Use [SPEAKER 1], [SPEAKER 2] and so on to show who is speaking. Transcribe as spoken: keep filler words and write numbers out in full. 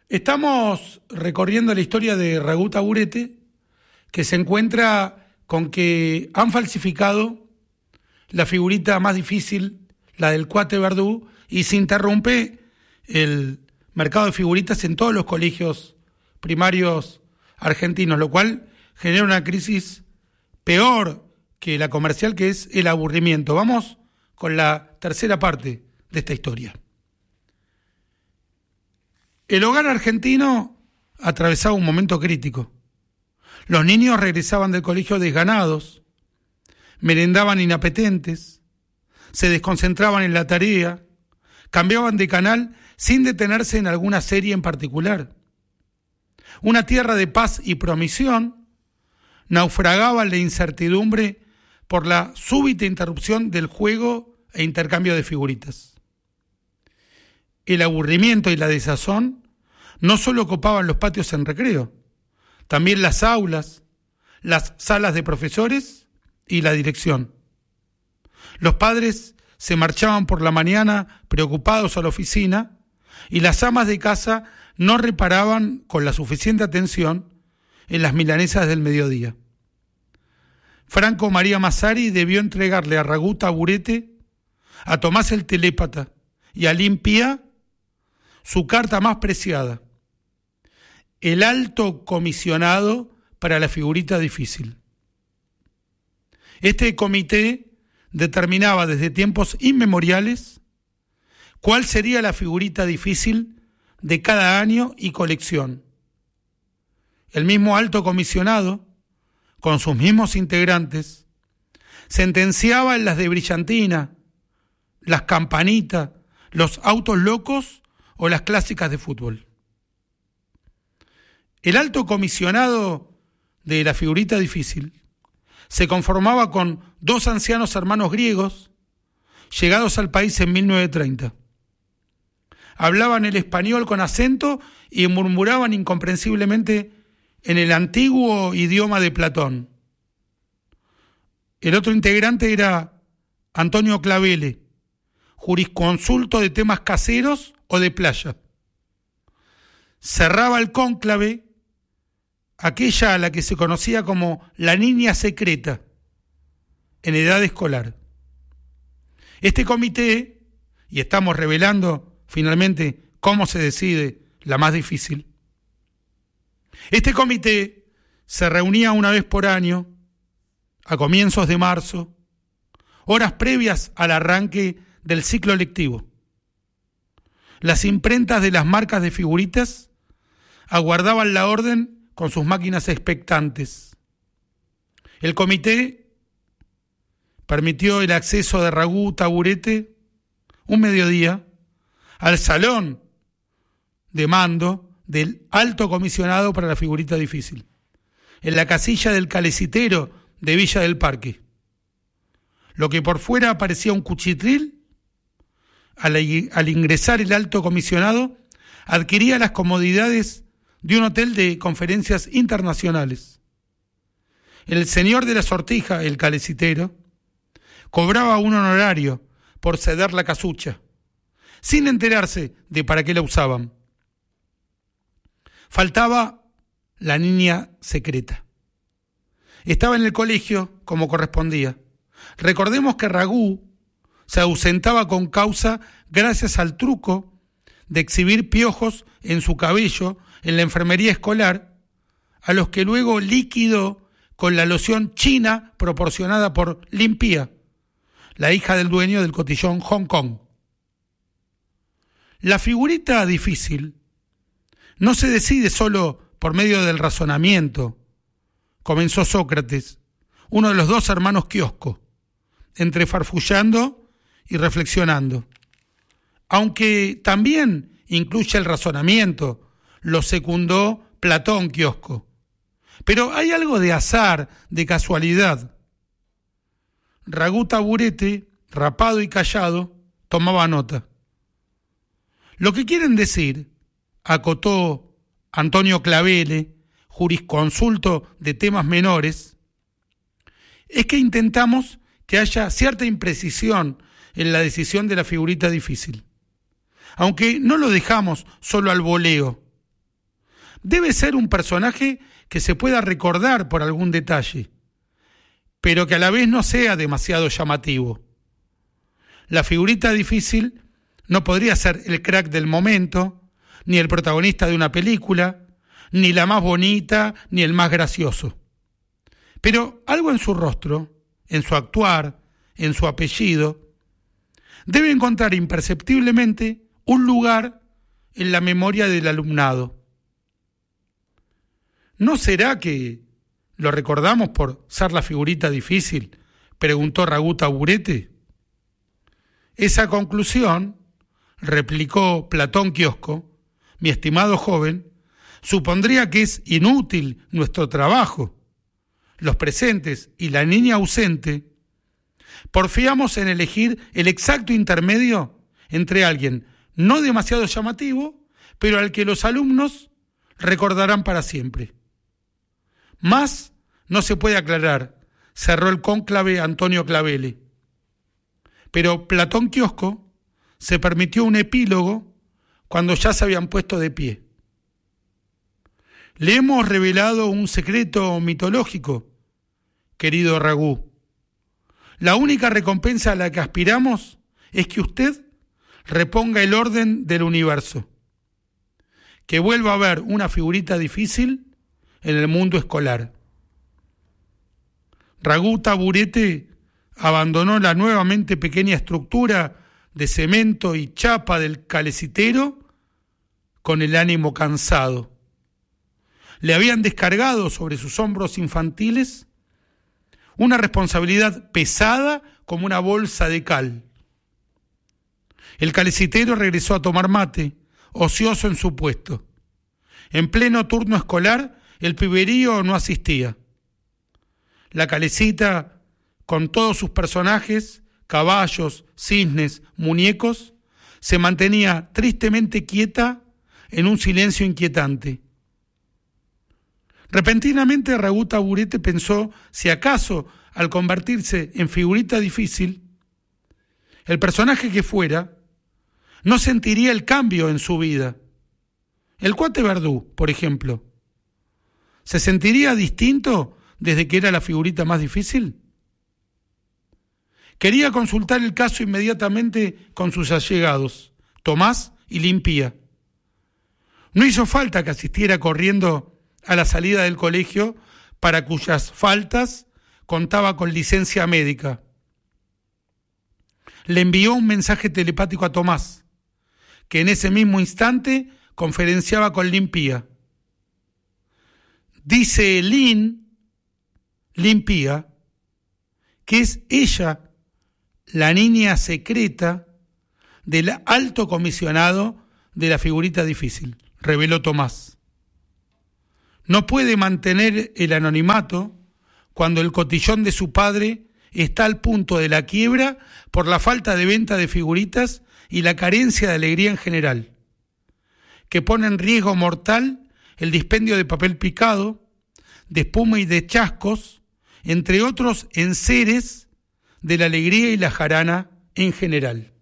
[SPEAKER 1] Estamos recorriendo la historia de Ragú Taburete, que se encuentra con que han falsificado la figurita más difícil, la del Cuate Verdú, y se interrumpe el mercado de figuritas en todos los colegios primarios argentinos, lo cual genera una crisis peor que la comercial, que es el aburrimiento. Vamos con la tercera parte de esta historia. El hogar argentino atravesaba un momento crítico. Los niños regresaban del colegio desganados, merendaban inapetentes, se desconcentraban en la tarea, cambiaban de canal sin detenerse en alguna serie en particular. Una tierra de paz y promisión naufragaba en la incertidumbre por la súbita interrupción del juego e intercambio de figuritas. El aburrimiento y la desazón no solo ocupaban los patios en recreo, también las aulas, las salas de profesores y la dirección. Los padres se marchaban por la mañana preocupados a la oficina y las amas de casa no reparaban con la suficiente atención en las milanesas del mediodía. Franco María Massari debió entregarle a Ragú Taburete, a Tomás el Telépata y a Limpia su carta más preciada, el alto comisionado para la figurita difícil. Este comité determinaba desde tiempos inmemoriales cuál sería la figurita difícil de cada año y colección. El mismo alto comisionado, con sus mismos integrantes, sentenciaba en las de brillantina, las campanitas, los autos locos o las clásicas de fútbol. El alto comisionado de la figurita difícil se conformaba con dos ancianos hermanos griegos llegados al país en mil novecientos treinta. Hablaban el español con acento y murmuraban incomprensiblemente en el antiguo idioma de Platón. El otro integrante era Antonio Clavele, jurisconsulto de temas caseros o de playa. Cerraba el cónclave aquella a la que se conocía como la niña secreta en edad escolar. Este comité, y estamos revelando finalmente cómo se decide la más difícil, este comité se reunía una vez por año, a comienzos de marzo, horas previas al arranque del ciclo lectivo. Las imprentas de las marcas de figuritas aguardaban la orden con sus máquinas expectantes. El comité permitió el acceso de Ragú Taburete un mediodía al salón de mando del alto comisionado para la figurita difícil, en la casilla del calecitero de Villa del Parque. Lo que por fuera parecía un cuchitril, al, al ingresar el alto comisionado, adquiría las comodidades de un hotel de conferencias internacionales. El señor de la sortija, el calecitero, cobraba un honorario por ceder la casucha, sin enterarse de para qué la usaban. Faltaba la niña secreta. Estaba en el colegio como correspondía. Recordemos que Ragú se ausentaba con causa gracias al truco de exhibir piojos en su cabello en la enfermería escolar, a los que luego liquidó con la loción china proporcionada por Limpia, la hija del dueño del cotillón Hong Kong. La figurita difícil no se decide solo por medio del razonamiento, comenzó Sócrates, uno de los dos hermanos Quiosco, entre farfullando y reflexionando. Aunque también incluye el razonamiento, lo secundó Platón Quiosco. Pero hay algo de azar, de casualidad. Ragú Taburete, rapado y callado, tomaba nota. Lo que quieren decir, acotó Antonio Clavele, jurisconsulto de temas menores, es que intentamos que haya cierta imprecisión en la decisión de la figurita difícil. Aunque no lo dejamos solo al voleo, Debe ser un personaje que se pueda recordar por algún detalle, pero que a la vez no sea demasiado llamativo. La figurita difícil no podría ser el crack del momento, ni el protagonista de una película, ni la más bonita, ni el más gracioso. Pero algo en su rostro, en su actuar, en su apellido, debe encontrar imperceptiblemente un lugar en la memoria del alumnado. ¿No será que lo recordamos por ser la figurita difícil?, preguntó Ragú Taburete. Esa conclusión, replicó Platón Quiosco, mi estimado joven, supondría que es inútil nuestro trabajo. Los presentes y la niña ausente porfiamos en elegir el exacto intermedio entre alguien no demasiado llamativo, pero al que los alumnos recordarán para siempre. Más no se puede aclarar, cerró el cónclave Antonio Clavelli. Pero Platón Quiosco se permitió un epílogo cuando ya se habían puesto de pie. Le hemos revelado un secreto mitológico, querido Ragú. La única recompensa a la que aspiramos es que usted reponga el orden del universo, que vuelva a haber una figurita difícil en el mundo escolar. Ragú Taburete abandonó la nuevamente pequeña estructura de cemento y chapa del calecitero con el ánimo cansado. Le habían descargado sobre sus hombros infantiles una responsabilidad pesada como una bolsa de cal. El calecitero regresó a tomar mate, ocioso en su puesto. En pleno turno escolar, el piberío no asistía. La calecita, con todos sus personajes, caballos, cisnes, muñecos, se mantenía tristemente quieta en un silencio inquietante. Repentinamente Ragú Taburete pensó si acaso, al convertirse en figurita difícil, el personaje que fuera no sentiría el cambio en su vida. El cuate Verdú, por ejemplo, ¿se sentiría distinto desde que era la figurita más difícil? Quería consultar el caso inmediatamente con sus allegados, Tomás y Limpía. No hizo falta que asistiera corriendo a la salida del colegio, para cuyas faltas contaba con licencia médica. Le envió un mensaje telepático a Tomás, que en ese mismo instante conferenciaba con Limpía. Dice Lin, Limpía, que es ella la niña secreta del alto comisionado de la figurita difícil, reveló Tomás. No puede mantener el anonimato cuando el cotillón de su padre está al punto de la quiebra por la falta de venta de figuritas y la carencia de alegría en general, que pone en riesgo mortal el dispendio de papel picado, de espuma y de chascos, entre otros enseres de la alegría y la jarana en general.